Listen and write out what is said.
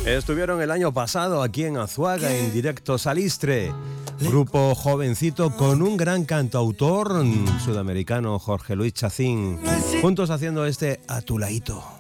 Estuvieron el año pasado aquí en Azuaga, en directo Salistre. Grupo jovencito con un gran cantautor sudamericano, Jorge Luis Chacín. Juntos haciendo este A tu laito.